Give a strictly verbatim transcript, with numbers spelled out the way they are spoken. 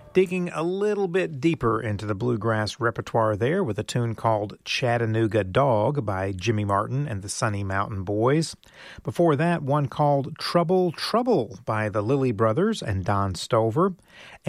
Digging a little bit deeper into the bluegrass repertoire there with a tune called Chattanooga Dog by Jimmy Martin and the Sunny Mountain Boys. Before that, one called Trouble, Trouble by the Lilly Brothers and Don Stover.